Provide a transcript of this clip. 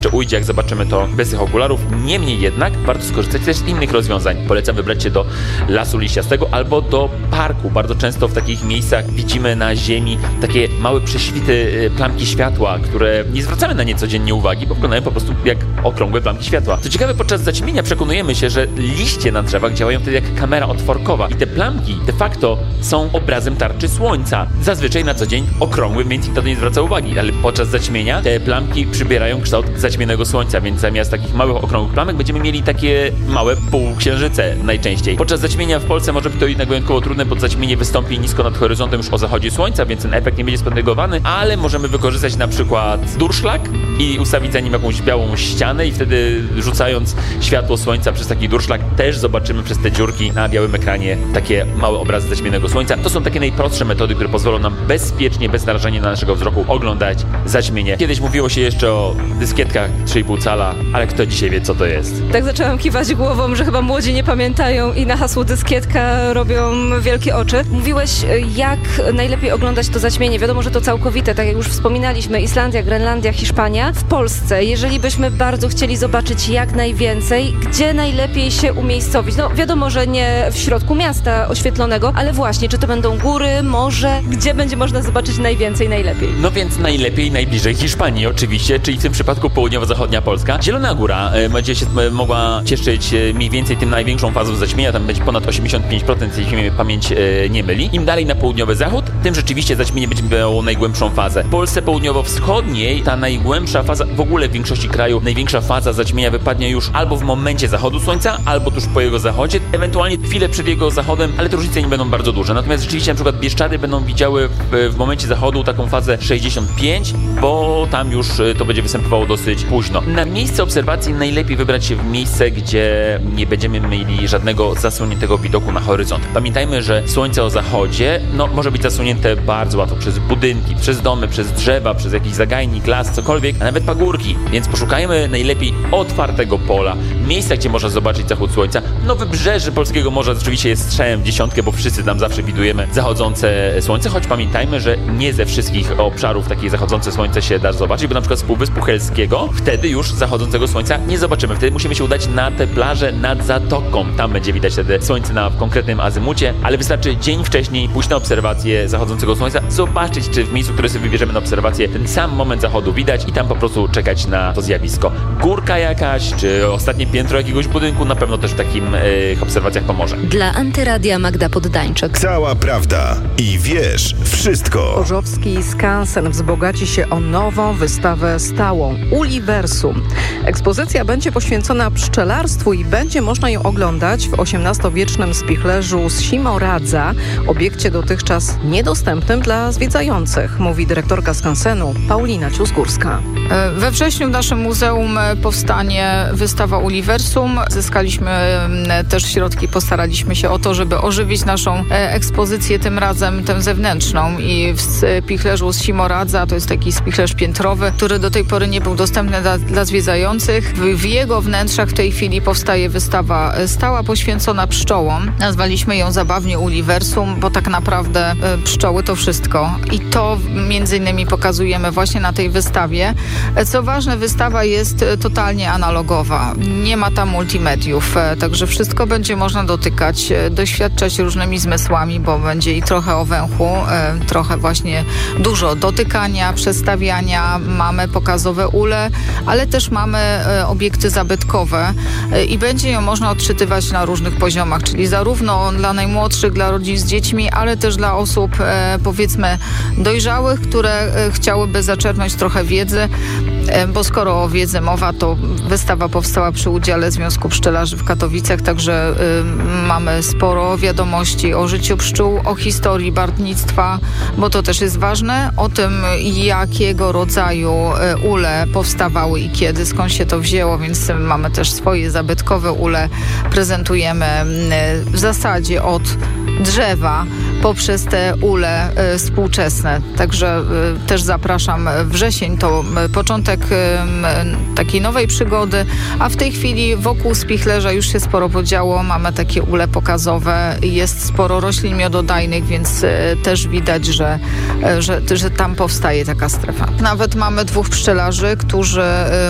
czy ujdzie, jak zobaczymy to bez tych okularów. Niemniej jednak warto skorzystać też z innych rozwiązań. Polecam wybrać się do lasu liściastego albo do parku. Bardzo często w takich miejscach widzimy na ziemi takie małe prześwity, plamki światła, które nie zwracamy na nie codziennie uwagi, bo wyglądają po prostu jak okrągłe plamki światła. Co ciekawe, podczas zaćmienia przekonujemy się, że liście na drzewach działają wtedy jak kamera otworkowa i te plamki de facto są obrazem tarczy słońca. Zazwyczaj na co dzień okrągły, więc nikt na to nie zwraca uwagi, ale podczas zaćmienia te plamki przybierają kształt zaćmionego słońca, więc zamiast takich małych okrągłych plamek będziemy mieli takie małe półksiężyce najczęściej. Podczas zaćmienia w Polsce może być to jednak wyjątkowo trudne, bo zaćmienie wystąpi nisko nad horyzontem już o zachodzie słońca, więc ten efekt nie będzie spotęgowany, ale możemy wykorzystać na przykład durszlak i ustawić za nim jakąś białą ścianę i wtedy rzucając światło słońca przez taki durszlak też zobaczymy przez te dziurki na białym ekranie takie małe obrazy zaćmionego słońca. To są takie najprostsze metody, które pozwolą nam bezpiecznie, bez narażenia na naszego wzroku oglądać zaćmienie. Kiedyś mówiło się jeszcze o dyskietkach 3,5 cala, ale kto dzisiaj wie, co to jest? Tak zaczęłam kiwać głową, że chyba młodzi nie pamiętają i na hasło dyskietka robią wielkie oczy. Mówiłeś, jak najlepiej oglądać to zaćmienie. Wiadomo, że to całkowite, tak jak już wspominaliśmy, Islandia, Grenlandia, Hiszpania. W Polsce, jeżeli byśmy bardzo chcieli zobaczyć jak najwięcej, gdzie najlepiej się umiejscowić? No wiadomo, że nie w środku miasta oświetlonego, ale właśnie, czy to będą góry, morze, gdzie będzie można zobaczyć najwięcej, najlepiej? No więc najlepiej, najbliżej Hiszpanii oczywiście, czyli w tym przypadku południowo-zachodnia Polska. Zielona Góra będzie się mogła cieszyć mniej więcej tym największą fazą zaćmienia, tam będzie ponad 85%, jeśli mnie pamięć nie myli. Im dalej na południowy zachód, tym rzeczywiście zaćmienie będzie miało najgłębszą fazę. W Polsce południowo-wschodniej ta najgłębsza faza, w ogóle w większości kraju, największa faza zaćmienia wypadnie już albo w momencie zachodu słońca, albo tuż po jego zachodzie, ewentualnie chwilę przed jego zachodem, ale te różnice nie będą bardzo duże. Natomiast rzeczywiście na przykład Bieszczady będą widziały w momencie zachodu taką fazę 65, bo tam już to będzie występowało dosyć późno. Na miejsce obserwacji najlepiej wybrać się w miejsce, gdzie nie będziemy mieli żadnego zasłoniętego widoku na horyzont. Pamiętajmy, że słońce o zachodzie może być zasłonięte bardzo łatwo przez budynki, przez domy, przez drzewa, przez jakiś zagajnik, las, cokolwiek, a nawet pagórki. Więc poszukajmy najlepiej otwartego pola, miejsca, gdzie można zobaczyć zachód słońca. Wybrzeże polskiego morza oczywiście jest strzałem w dziesiątkę, bo wszyscy tam zawsze widujemy zachodzące słońce, choć pamiętajmy, że nie ze wszystkich obszarów takie zachodzące słońce się da zobaczyć, bo na przykład z Półwyspu Helskiego wtedy już zachodzącego słońca nie zobaczymy. Wtedy musimy się udać na te plaże nad zatoką. Tam będzie widać wtedy słońce na konkretnym azymucie, ale wystarczy dzień wcześniej pójść na obserwację zachodzącego słońca, zobaczyć, czy w miejscu, które sobie wybierzemy na obserwację, ten sam moment zachodu widać i tam po prostu czekać na to zjawisko. Górka jakaś, czy ostatnie piętro jakiegoś budynku na pewno też w takim obserwacjach pomoże. Dla Antyradia Magda Poddańczyk. Cała prawda i wiesz wszystko. Chorzowski Skansen wzbogaci się o nową wystawę stałą Uliversum. Ekspozycja będzie poświęcona pszczelarstwu i będzie można ją oglądać w XVIII-wiecznym spichlerzu z Simoradza, obiekcie dotychczas niedostępnym dla zwiedzających, mówi dyrektorka Skansenu Paulina Ciusgórska. We wrześniu w naszym muzeum powstanie wystawa Uliversum. Zyskaliśmy też środki, postaraliśmy się o to, żeby ożywić naszą ekspozycję, tym razem tę zewnętrzną, i w spichlerzu z Simoradza, to jest taki spichlerz piętrowy, który do tej pory nie był dostępny dla zwiedzających. W jego wnętrzach w tej chwili powstaje wystawa stała poświęcona pszczołom. Nazwaliśmy ją zabawnie Uliversum, bo tak naprawdę pszczoły to wszystko i to między innymi pokazujemy właśnie na tej wystawie. Co ważne, wystawa jest totalnie analogowa. Nie ma tam multimediów, także wszystko będzie można dotykać, doświadczać różnymi zmysłami, bo będzie i trochę o węchu, trochę właśnie dużo dotykania, przestawiania. Mamy pokazowe ule, ale też mamy obiekty zabytkowe i będzie ją można odczytywać na różnych poziomach, czyli zarówno dla najmłodszych, dla rodzin z dziećmi, ale też dla osób powiedzmy dojrzałych, które chciałyby zaczerpnąć trochę wiedzy, bo skoro o wiedzy mowa, to wystawa powstała przy udziale Związku Pszczelarzy w Katowicach, także mamy sporo wiadomości o życiu pszczół, o historii bartnictwa, bo to też jest ważne, o tym, jakiego rodzaju ule powstawały i kiedy, skąd się to wzięło, więc mamy też swoje zabytkowe ule, prezentujemy w zasadzie od drzewa poprzez te ule współczesne. Także też zapraszam. Wrzesień to początek takiej nowej przygody, a w tej chwili wokół spichlerza już się sporo podziało. Mamy takie ule pokazowe, jest sporo roślin miododajnych, więc też widać, że tam powstaje taka strefa. Nawet mamy 2 pszczelarzy, którzy